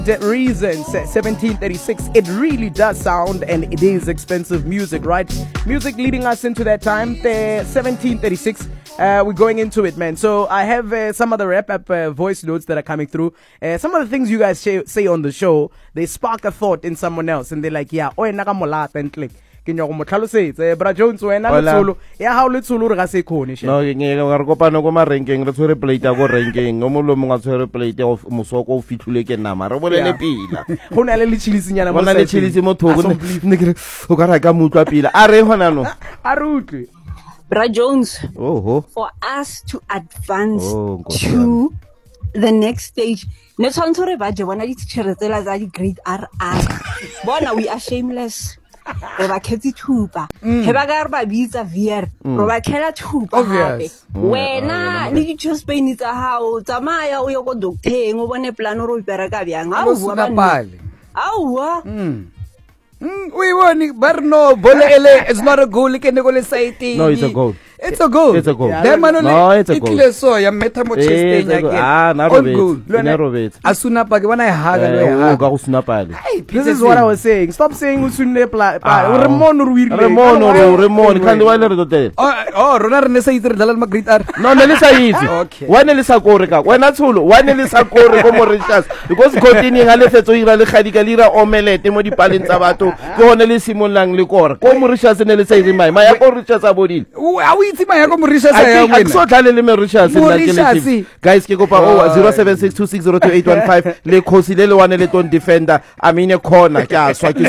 The reasons 1736, it really does sound, and it is expensive music, right? Music leading us into that time, the 1736. We're going into it, man. So I have some of the wrap-up voice notes that are coming through. Some of the things you guys say on the show, they spark a thought in someone else, and they're like, yeah, oh, nakamolata and click. Bra Jones wena letsolo ya ha o letsolo re ga se khone she no ke re kopana go marenkeng re tshwere plate ya go renkeng o molo mongwe a tshwere plate ya mosoko o fitlhule ke nama re bolele pila go na le chilisi nyana mo le chilisi mo thoko ne ke o ka ra ka mutlwa pila a re hona no a rutlwe Bra Jones for us to advance to the next stage ne tshwantsho re ba je bona di tshiretsela za di grade RR bona we are shameless re ba khetsi thupa he ba ga re ba bitsa VR re ba khela thupa hape wena le di just pain tsa hao tsamaya o yo go doctor o bone plan o re pera ka byang ha o bua ba awa we won but no bolele it's not a goal ke ne go le site no it's a goal it's a goal it's a goal no it's a goal ikile so ya metha mo chest again na robet asuna pa ke bona e haga le ha ga go suna pale this is what I was saying stop saying usunne pa re mono re kandi wa le re totel oh rona re ne sa itse dlala ma great r no ne le sa itse wa ne le sa kore ka wena tsholo wa ne le sa kore go Mauritius because continue ga le fetso ira le khadika lira omelette mo dipaleng tsa batho ke hone le simolang le kore go Mauritius ne le sa itse mai ya go Mauritius a bodile itse ma ya go Mauritius ya wena so tlale le Mauritius nna ke le guys ke kopa 0762602815 le khosi le one le ton defender amine corner ke a swa